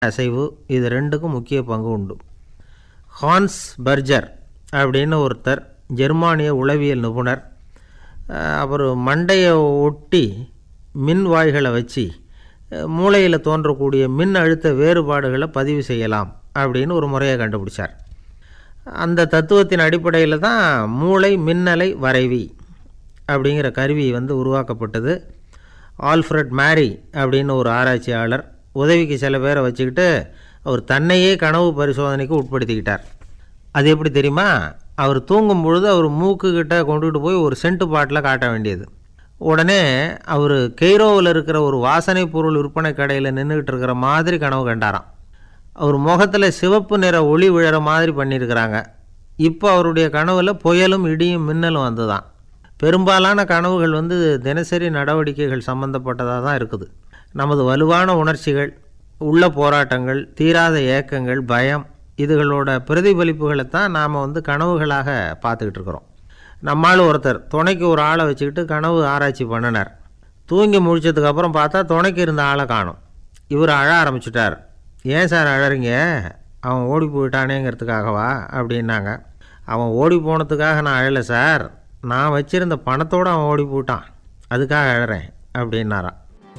அசைவு இது ரெண்டுக்கும் முக்கிய பங்கு உண்டு. ஹான்ஸ் பர்ஜர் அப்படின்னு ஒருத்தர், ஜெர்மானிய உளவியல் நிபுணர். அவர் மண்டையை ஒட்டி மின் வாய்களை வச்சு மூளையில் தோன்றக்கூடிய மின் அழுத்த வேறுபாடுகளை பதிவு செய்யலாம் அப்படின்னு ஒரு முறையை கண்டுபிடிச்சார். அந்த தத்துவத்தின் அடிப்படையில் தான் மூளை மின்னலை வரைவி அப்படிங்கிற கருவி உருவாக்கப்பட்டது. ஆல்ஃப்ரட் மேரி அப்படின்னு ஒரு ஆராய்ச்சியாளர் உதவிக்கு சில பேரை வச்சுக்கிட்டு அவர் தன்னையே கனவு பரிசோதனைக்கு உட்படுத்திக்கிட்டார். அது எப்படி தெரியுமா? அவர் தூங்கும் பொழுது அவர் மூக்குக்கிட்ட கொண்டுகிட்டு போய் ஒரு சென்ட்டு பாட்டில் காட்ட வேண்டியது. உடனே அவர் கெய்ரோவில் இருக்கிற ஒரு வாசனை பொருள் விற்பனை கடையில் நின்றுக்கிட்டு இருக்கிற மாதிரி கனவு கண்டாராம். அவர் முகத்தில் சிவப்பு நிற ஒளி விழற மாதிரி பண்ணியிருக்கிறாங்க. இப்போ அவருடைய கனவில் புயலும் இடியும் மின்னலும் வந்துதான். பெரும்பாலான கனவுகள் தினசரி நடவடிக்கைகள் சம்பந்தப்பட்டதாக தான் இருக்குது. நமது வலுவான உணர்ச்சிகள், உள்ள போராட்டங்கள், தீராத ஏக்கங்கள், பயம், இதுகளோட பிரதிபலிப்புகளைத்தான் நாம் கனவுகளாக பார்த்துக்கிட்டு இருக்கிறோம். நம்மால் ஒருத்தர் துணைக்கு ஒரு ஆளை வச்சுக்கிட்டு கனவு ஆராய்ச்சி பண்ணினார். தூங்கி முடிச்சதுக்கப்புறம் பார்த்தா துணைக்கு இருந்த ஆளை காணும். இவர் அழ ஆரம்பிச்சிட்டார். ஏன் சார் அழறீங்க? அவன் ஓடி போயிட்டானேங்கிறதுக்காகவா அப்படின்னாங்க. அவன் ஓடி போனதுக்காக நான் அழலை சார், நான் வச்சுருந்த பணத்தோடு அவன் ஓடி போயிட்டான், அதுக்காக அழறேன் அப்படின்னாராம்.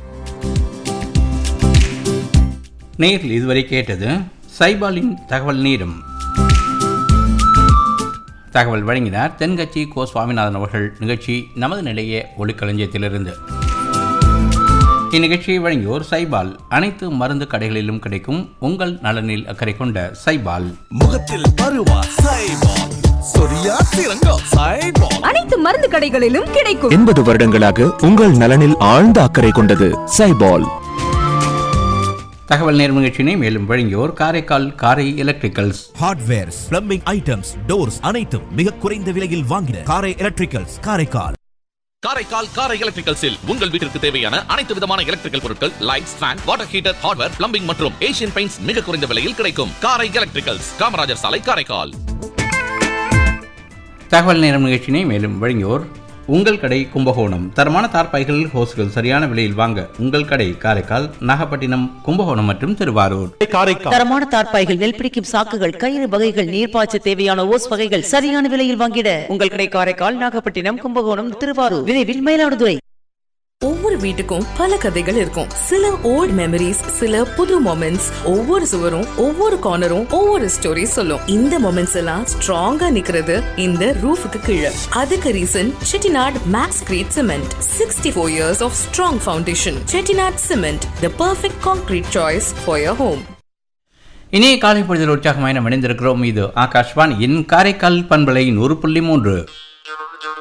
நேரில் இதுவரை கேட்டது சைபாலின் தகவல் நீரும். தகவல் வழங்கினார் தென்கட்சி கோ சுவாமிநாதன் அவர்கள். நிகழ்ச்சி நமது நிலைய ஒளிக்களஞ்சியத்திலிருந்து. இந்நிகழ்ச்சியை வழங்கியோர் சைபால். அனைத்து மருந்து கடைகளிலும் கிடைக்கும் உங்கள் நலனில் அக்கறை கொண்ட சைபால். முகத்தில் பருவா சைபால், சொரியா சிறங்கா சைபால், அனைத்து மருந்து கடைகளிலும் கிடைக்கும். 80 வருடங்களாக உங்கள் நலனில் ஆழ்ந்த அக்கறை கொண்டது சைபால். தகவல் நேரம் நிகழ்ச்சியினை மேலும் வழங்கியோர் காரைக்கால் காரை electricals. Hardwares, plumbing items, doors அனைத்தும் மிக குறைந்த விலையில் வாங்கின காரை எலக்ட்ரிக்கல்ஸ் காரைக்கால். காரைக்கால் காரை எலக்ட்ரிக்கல்ஸில் உங்கள் வீட்டிற்கு தேவையான அனைத்து விதமான எலக்ட்ரிக்கல் பொருட்கள், lights, fan, water heater, hardware, plumbing மற்றும் ஏசியன் பெயிண்ட்ஸ் மிக குறைந்த விலையில் கிடைக்கும். காரை எலக்ட்ரிக்கல்ஸ், காமராஜர் சாலை, காரைக்கால். தகவல் நேரம் நிகழ்ச்சியினை மேலும் வழங்கியோர் உங்கள் கடை கும்பகோணம். தரமான தார்பாய்கள், ஹோஸ்கள் சரியான விலையில் வாங்க உங்கள் கடை காரைக்கால், நாகப்பட்டினம், கும்பகோணம் மற்றும் திருவாரூர். தரமான தார்பாய்கள், நெல் பிடிக்கும் சாக்குகள், கயிறு வகைகள், நீர்ப்பாய்ச்ச தேவையான ஓஸ் வகைகள் சரியான விலையில் வாங்கிட உங்கள் கடை காரைக்கால், நாகப்பட்டினம், கும்பகோணம், திருவாரூர், விரைவில் மயிலாடுதுறை. ஒவ்வொரு வீட்டுக்கும் பல கதைகள் இருக்கும். சில ஓல்ட் மெமரிஸ், சில புது மொமெண்ட்ஸ். ஒவ்வொரு சுவரும், ஒவ்வொரு கார்னரும் ஒவ்வொரு ஸ்டோரி சொல்லும். இந்த மொமெண்ட்ஸ் எல்லாம் ஸ்ட்ராங்கா நிக்கிறது இந்த ரூஃபுக்கு கீழே. அதுக்கு reason Chettinad maths great cement. 64 years of strong foundation. Chettinad cement, the perfect concrete choice for your home. இனிய காலை பொழுதில் உற்சாகமாக இணைந்திருக்கிறோம். இது ஆகாஷ்வாணியின் காரைக்கால் பண்பலை 100.3.